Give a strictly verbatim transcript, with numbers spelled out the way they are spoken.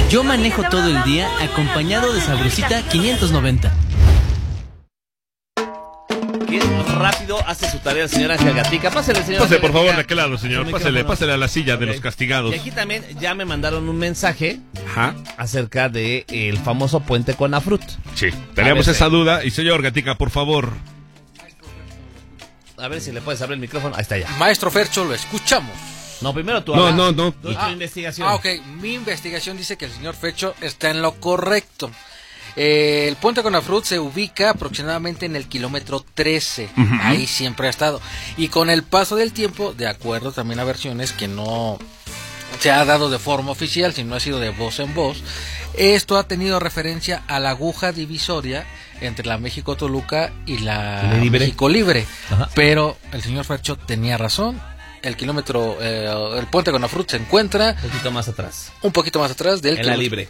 Yo manejo todo el día acompañado de Sabrosita quinientos noventa. Qué rápido hace su tarea el señor Ángel Gatica. Pásale, señor. Pase, Ángel por favor, Gatica. de aquel lado, señor. Su Pásele, micrófono. pásele a la silla de Ok. los castigados. Y aquí también ya me mandaron un mensaje Ajá. acerca de el famoso puente Conafrut. Sí, teníamos A ver, esa eh. duda. Y señor Gatica, por favor. A ver si le puedes abrir el micrófono. Ahí está ya. Maestro Fercho, lo escuchamos. No, primero tú No, habla. no, no. Tu Ah, investigación. Ah, ok. Mi investigación dice que el señor Fercho está en lo correcto. Eh, el puente Conafrut se ubica aproximadamente en el kilómetro trece. Uh-huh. Ahí siempre ha estado. Y con el paso del tiempo, de acuerdo también a versiones que no se ha dado de forma oficial, sino ha sido de voz en voz, esto ha tenido referencia a la aguja divisoria entre la México Toluca y la Libre. México Libre. Ajá. Pero el señor Fercho tenía razón. El kilómetro, eh, el puente Conafrut se encuentra Un poquito más atrás. un poquito más atrás del En la kilómetro- Libre.